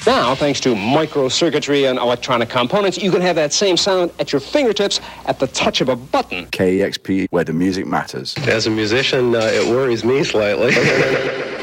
Now, thanks to microcircuitry and electronic components, you can have that same sound at your fingertips at the touch of a button. KEXP, where the music matters. As a musician, it worries me slightly.